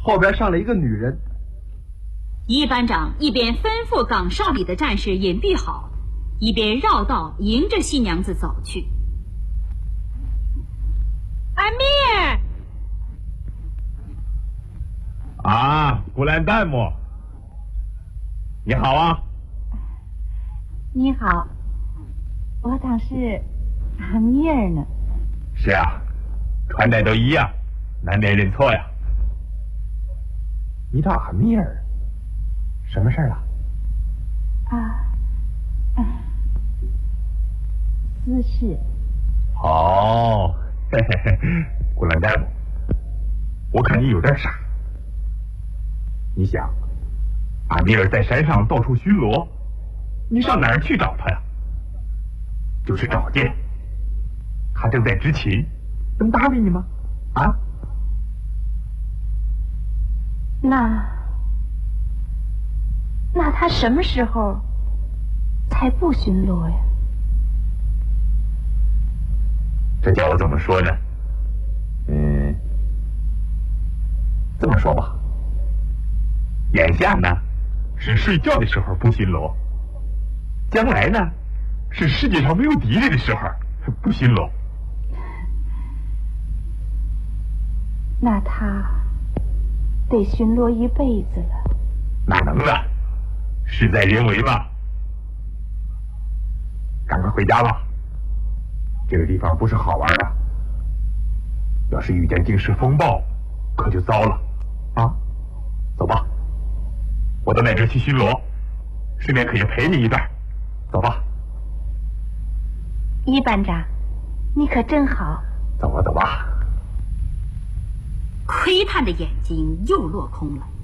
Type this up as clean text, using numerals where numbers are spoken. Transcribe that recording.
后边上来一个女人。 一班长一边吩咐岗哨里的战士隐蔽好，一边绕道迎着新娘子走去。 阿米尔啊，古兰旦木，你好啊。 你好，我当是阿米尔呢。 是啊，穿戴都一样，难免认错呀。 你找阿米尔，什么事儿啊？ 私事。 哦，嘿嘿嘿，古兰旦木，我看你有点傻。你想，阿米尔在山上到处巡逻，你上哪儿去找他呀？就是找见他正在执勤，能搭理你吗？啊？ 那他什么时候才不巡逻呀？ 这叫我怎么说呢？这么说吧，眼下呢是睡觉的时候不巡逻，将来呢是世界上没有敌人的时候不巡逻。 那他得巡逻一辈子了。 哪能呢？事在人为吧。赶快回家吧，这个地方不是好玩的，要是遇见定时风暴可就糟了啊！走吧，我到那边去巡逻，顺便可以陪你一段。走吧。 一班长，你可真好。 走吧走吧。 窥探的眼睛又落空了。